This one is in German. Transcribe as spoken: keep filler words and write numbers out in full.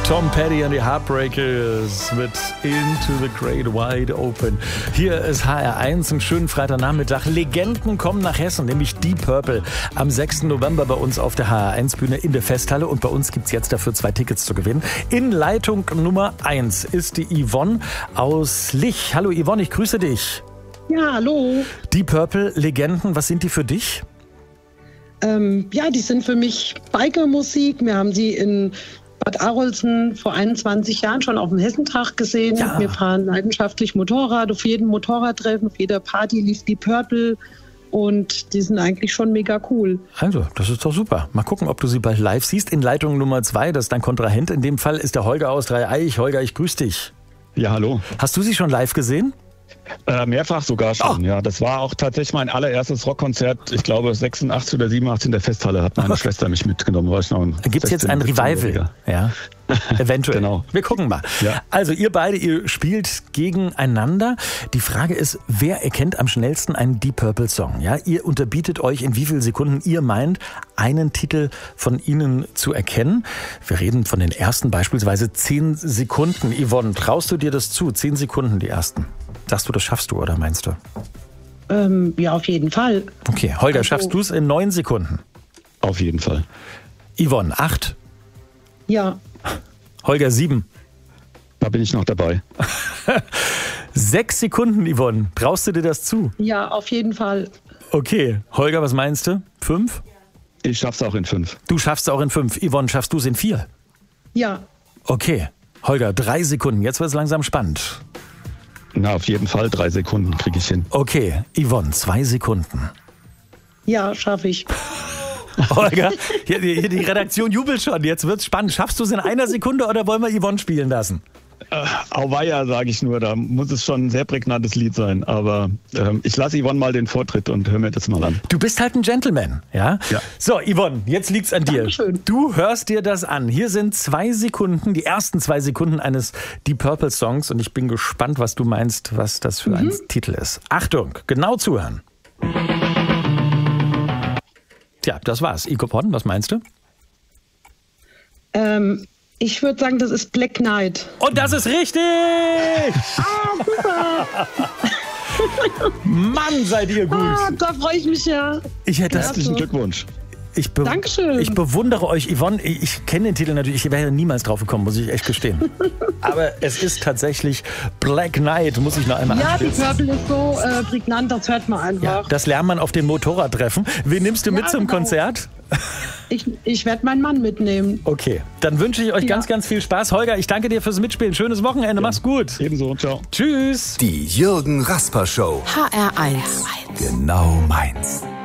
Tom Petty and the Heartbreakers mit Into the Great Wide Open. Hier ist H R eins, einen schönen Freitagnachmittag. Legenden kommen nach Hessen, nämlich Deep Purple. Am sechsten November bei uns auf der H R eins Bühne in der Festhalle. Und bei uns gibt es jetzt dafür zwei Tickets zu gewinnen. In Leitung Nummer eins ist die Yvonne aus Lich. Hallo Yvonne, ich grüße dich. Ja, hallo. Deep Purple, Legenden, was sind die für dich? Ähm, ja, die sind für mich Biker-Musik. Wir haben die in Bad Arolsen vor einundzwanzig Jahren schon auf dem Hessentag gesehen. Ja. Wir fahren leidenschaftlich Motorrad. Auf jedem Motorradtreffen, auf jeder Party lief Deep Purple. Und die sind eigentlich schon mega cool. Also, das ist doch super. Mal gucken, ob du sie bald live siehst. In Leitung Nummer zwei, das ist dein Kontrahent. In dem Fall ist der Holger aus Dreieich. Holger, ich grüße dich. Ja, hallo. Hast du sie schon live gesehen? Äh, mehrfach sogar schon, Oh. ja. Das war auch tatsächlich mein allererstes Rockkonzert. Ich glaube, sechsundachtzig oder siebenundachtzig in der Festhalle hat meine Okay. Schwester mich mitgenommen. War ich noch Gibt es jetzt ein Revival? Ja, eventuell. Genau. Wir gucken mal. Ja. Also ihr beide, ihr spielt gegeneinander. Die Frage ist, wer erkennt am schnellsten einen Deep Purple Song? Ja, ihr unterbietet euch, in wie vielen Sekunden ihr meint, einen Titel von ihnen zu erkennen. Wir reden von den ersten beispielsweise zehn Sekunden. Yvonne, traust du dir das zu? Zehn Sekunden die ersten. Sagst du, das schaffst du oder meinst du? Ähm, ja, auf jeden Fall. Okay, Holger, Also- schaffst du es in neun Sekunden? Auf jeden Fall. Yvonne, acht. Ja, Holger, sieben. Da bin ich noch dabei. Sechs Sekunden, Yvonne. Traust du dir das zu? ja, auf jeden Fall. Okay, Holger, was meinst du? Fünf? Ich schaff's auch in fünf. Du schaffst es auch in fünf. Yvonne, schaffst du es in vier? Ja, Okay, Holger, drei Sekunden. Jetzt wird es langsam spannend. Na, auf jeden Fall. Drei Sekunden kriege ich hin. Okay, Yvonne, zwei Sekunden. ja, schaffe ich. Holger, hier, hier, die Redaktion jubelt schon. Jetzt wird's spannend. Schaffst du es in einer Sekunde oder wollen wir Yvonne spielen lassen? Äh, Auweia, sage ich nur. Da muss es schon ein sehr prägnantes Lied sein. Aber ähm, ich lasse Yvonne mal den Vortritt und hör mir das mal an. Du bist halt ein Gentleman, ja? Ja. So, Yvonne, jetzt liegt's an dir. Dankeschön. Du hörst dir das an. Hier sind zwei Sekunden, die ersten zwei Sekunden eines Deep Purple Songs und ich bin gespannt, was du meinst, was das für ein Titel ist. Achtung, genau zuhören. Tja, das war's. Yvonne, was meinst du? Ähm, ich würde sagen, das ist Black Knight. Und das ist richtig! Mann, seid ihr gut! Ah, da freue ich mich ja. Ich hätte das Herzlichen Glückwunsch. Ich, be Dankeschön. ich bewundere euch, Yvonne. Ich, ich kenne den Titel natürlich, ich wäre niemals drauf gekommen, muss ich echt gestehen. Aber es ist tatsächlich Black Knight, muss ich noch einmal Ja, die anspielen. Purple ist so äh, prägnant, das hört man einfach. Ja, das lernt man auf den Motorradtreffen. Wen nimmst du mit Ja, zum genau. Konzert? Ich, ich werde meinen Mann mitnehmen. Okay, dann wünsche ich euch Ja. ganz, ganz viel Spaß. Holger, ich danke dir fürs Mitspielen. Schönes Wochenende, mach's gut. Ebenso. Ciao. Tschüss. Die Jürgen Rasper Show. H R eins. Genau meins.